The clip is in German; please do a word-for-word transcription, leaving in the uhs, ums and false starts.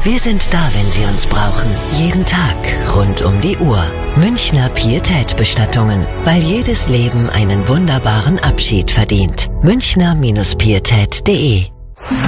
Wir sind da, wenn Sie uns brauchen. Jeden Tag, rund um die Uhr. Münchner Pietät-Bestattungen. Weil jedes Leben einen wunderbaren Abschied verdient. Münchner Pietät punkt de